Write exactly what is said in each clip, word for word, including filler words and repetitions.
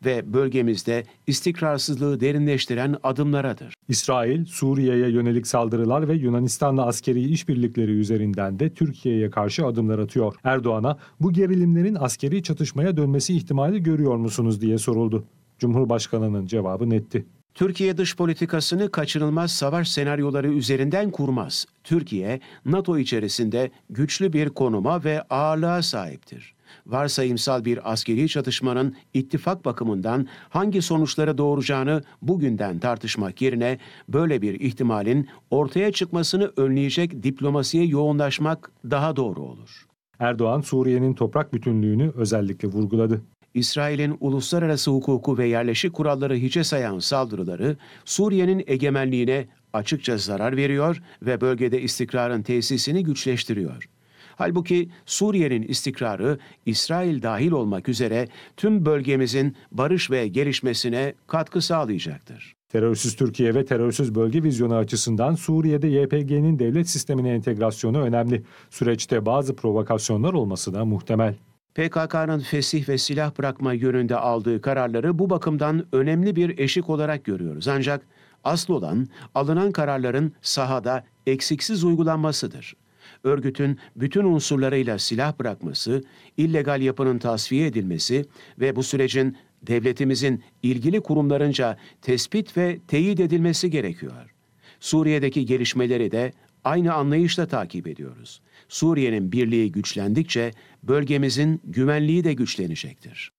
ve bölgemizde istikrarsızlığı derinleştiren adımlaradır. İsrail, Suriye'ye yönelik saldırılar ve Yunanistan'la askeri işbirlikleri üzerinden de Türkiye'ye karşı adımlar atıyor. Erdoğan'a bu gerilimlerin askeri çatışmaya dönmesi ihtimali görüyor musunuz diye soruldu. Cumhurbaşkanı'nın cevabı netti. Türkiye dış politikasını kaçınılmaz savaş senaryoları üzerinden kurmaz. Türkiye, NATO içerisinde güçlü bir konuma ve ağırlığa sahiptir. Varsayımsal bir askeri çatışmanın ittifak bakımından hangi sonuçları doğuracağını bugünden tartışmak yerine böyle bir ihtimalin ortaya çıkmasını önleyecek diplomasiye yoğunlaşmak daha doğru olur. Erdoğan, Suriye'nin toprak bütünlüğünü özellikle vurguladı. İsrail'in uluslararası hukuku ve yerleşik kuralları hiçe sayan saldırıları Suriye'nin egemenliğine açıkça zarar veriyor ve bölgede istikrarın tesisini güçleştiriyor. Halbuki Suriye'nin istikrarı İsrail dahil olmak üzere tüm bölgemizin barış ve gelişmesine katkı sağlayacaktır. Terörsüz Türkiye ve terörsüz bölge vizyonu açısından Suriye'de Y P G'nin devlet sistemine entegrasyonu önemli. Süreçte bazı provokasyonlar olması da muhtemel. P K K'nın fesih ve silah bırakma yönünde aldığı kararları bu bakımdan önemli bir eşik olarak görüyoruz. Ancak asıl olan alınan kararların sahada eksiksiz uygulanmasıdır. Örgütün bütün unsurlarıyla silah bırakması, illegal yapının tasfiye edilmesi ve bu sürecin devletimizin ilgili kurumlarınca tespit ve teyit edilmesi gerekiyor. Suriye'deki gelişmeleri de aynı anlayışla takip ediyoruz. Suriye'nin birliği güçlendikçe bölgemizin güvenliği de güçlenecektir.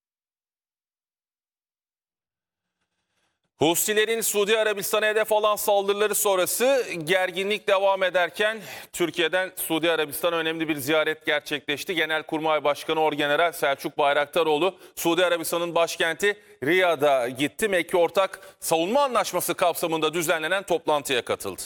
Husilerin Suudi Arabistan'a hedef alan saldırıları sonrası gerginlik devam ederken Türkiye'den Suudi Arabistan'a önemli bir ziyaret gerçekleşti. Genelkurmay Başkanı Orgeneral Selçuk Bayraktaroğlu Suudi Arabistan'ın başkenti Riyad'a gitti. Mekke Ortak Savunma Anlaşması kapsamında düzenlenen toplantıya katıldı.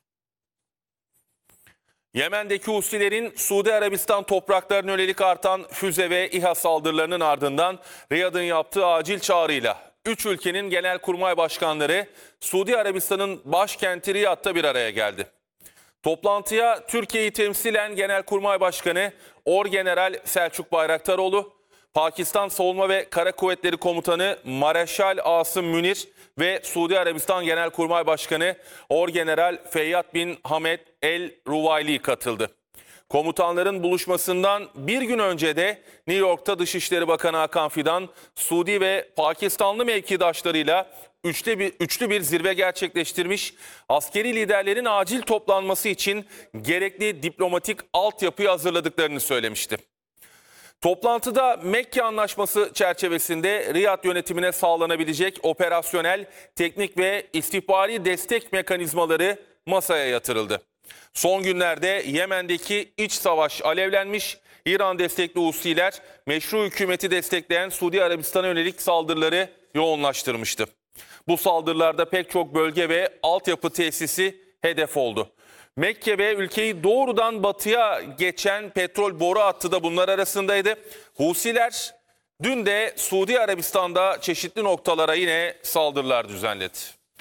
Yemen'deki Husilerin Suudi Arabistan topraklarına yönelik artan füze ve İHA saldırılarının ardından Riyad'ın yaptığı acil çağrıyla üç ülkenin genelkurmay başkanları Suudi Arabistan'ın başkenti Riyad'da bir araya geldi. Toplantıya Türkiye'yi temsilen Genelkurmay Başkanı Orgeneral Selçuk Bayraktaroğlu, Pakistan Savunma ve Kara Kuvvetleri Komutanı Mareşal Asım Münir ve Suudi Arabistan Genelkurmay Başkanı Orgeneral Feyyad bin Hamed El Ruvayli katıldı. Komutanların buluşmasından bir gün önce de New York'ta Dışişleri Bakanı Hakan Fidan, Suudi ve Pakistanlı mevkidaşlarıyla üçlü bir, üçlü bir zirve gerçekleştirmiş, askeri liderlerin acil toplanması için gerekli diplomatik altyapıyı hazırladıklarını söylemişti. Toplantıda Mekke Anlaşması çerçevesinde Riyad yönetimine sağlanabilecek operasyonel, teknik ve istihbari destek mekanizmaları masaya yatırıldı. Son günlerde Yemen'deki iç savaş alevlenmiş, İran destekli Husiler meşru hükümeti destekleyen Suudi Arabistan'a yönelik saldırıları yoğunlaştırmıştı. Bu saldırılarda pek çok bölge ve altyapı tesisi hedef oldu. Mekke ve ülkeyi doğrudan batıya geçen petrol boru hattı da bunlar arasındaydı. Husiler dün de Suudi Arabistan'da çeşitli noktalara yine saldırılar düzenledi.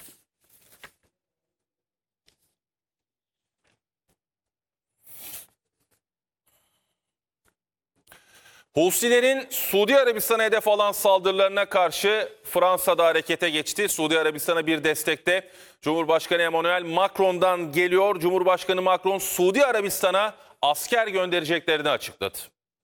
Husilerin Suudi Arabistan'a hedef alan saldırılarına karşı Fransa'da harekete geçti. Suudi Arabistan'a bir destekte Cumhurbaşkanı Emmanuel Macron'dan geliyor. Cumhurbaşkanı Macron Suudi Arabistan'a asker göndereceklerini açıkladı.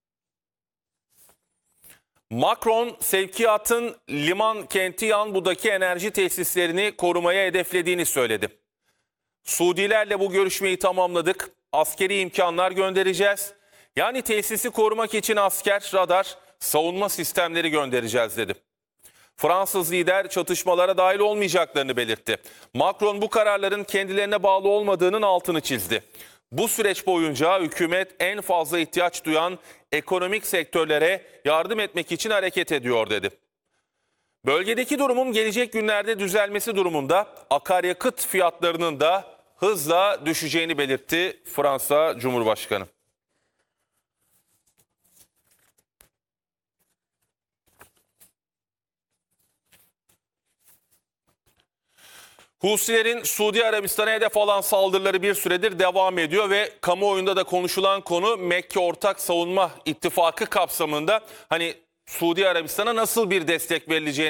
Macron sevkiyatın liman kenti Yanbu'daki enerji tesislerini korumaya hedeflediğini söyledi. Suudilerle bu görüşmeyi tamamladık. Askeri imkanlar göndereceğiz. Yani tesisi korumak için asker, radar, savunma sistemleri göndereceğiz dedi. Fransız lider çatışmalara dahil olmayacaklarını belirtti. Macron bu kararların kendilerine bağlı olmadığının altını çizdi. Bu süreç boyunca hükümet en fazla ihtiyaç duyan ekonomik sektörlere yardım etmek için hareket ediyor dedi. Bölgedeki durumun gelecek günlerde düzelmesi durumunda akaryakıt fiyatlarının da hızla düşeceğini belirtti Fransa Cumhurbaşkanı. Husilerin Suudi Arabistan'a hedef alan saldırıları bir süredir devam ediyor ve kamuoyunda da konuşulan konu Mekke Ortak Savunma İttifakı kapsamında hani Suudi Arabistan'a nasıl bir destek verileceğini